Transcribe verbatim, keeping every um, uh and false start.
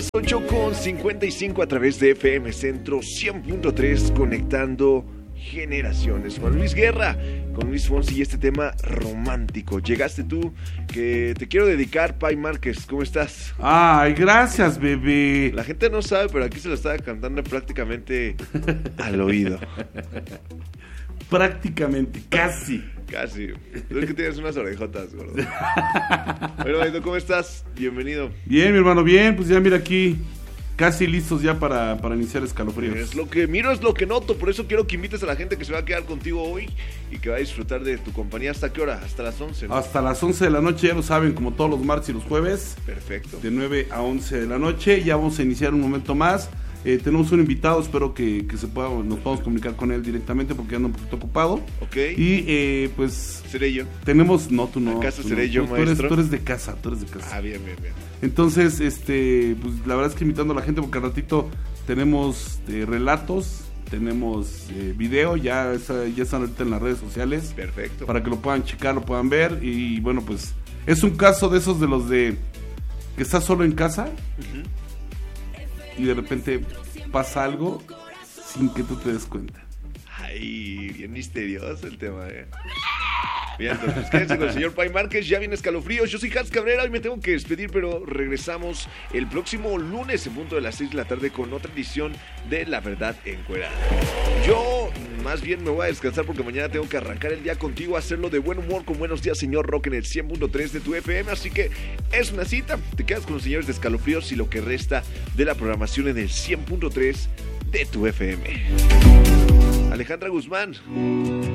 las ocho con cincuenta y cinco a través de F M Centro cien punto tres, conectando generaciones. Juan Luis Guerra con Luis Fonsi y este tema romántico. Llegaste tú, que te quiero dedicar, Pai Márquez. ¿Cómo estás? Ay, gracias, bebé. La gente no sabe, pero aquí se la estaba cantando prácticamente al oído. Prácticamente, casi. Casi. Tú es que tienes unas orejotas, gordo. Bueno, Maito, ¿cómo estás? Bienvenido. Bien, mi hermano, bien. Pues ya mira aquí, casi listos ya para, para iniciar Escalofríos. Es lo que miro, es lo que noto. Por eso quiero que invites a la gente que se va a quedar contigo hoy y que va a disfrutar de tu compañía. ¿Hasta qué hora? Hasta las once, ¿no? Hasta las once de la noche, ya lo saben, como todos los martes y los jueves. Perfecto. De nueve a once de la noche. Ya vamos a iniciar un momento más. Eh, tenemos un invitado, espero que, que se pueda, nos podamos comunicar con él directamente porque anda un poquito ocupado. Ok. Y eh, pues... ¿Seré yo? Tenemos... No, tú no. ¿Acaso tú seré no. yo, tú, tú maestro? eres, tú eres de casa, tú eres de casa. Ah, bien, bien, bien. Entonces, este, pues la verdad es que invitando a la gente porque al ratito tenemos eh, relatos, tenemos eh, video, ya, está, ya están ahorita en las redes sociales. Perfecto. Para que lo puedan checar, lo puedan ver. Y bueno, pues es un caso de esos de los de que estás solo en casa uh-huh. y de repente pasa algo sin que tú te des cuenta. Ay, bien misterioso el tema, eh. Bien, entonces quédense con el señor Pai Márquez, ya viene Escalofríos. Yo soy Hans Cabrera, hoy me tengo que despedir, pero regresamos el próximo lunes en punto de las seis de la tarde con otra edición de La Verdad Encuerada. Yo más bien me voy a descansar porque mañana tengo que arrancar el día contigo, hacerlo de buen humor con Buenos Días Señor Rock en el cien punto tres de tu F M, así que es una cita, te quedas con los señores de Escalofríos y lo que resta de la programación en el cien punto tres de tu F M. Alejandra Guzmán.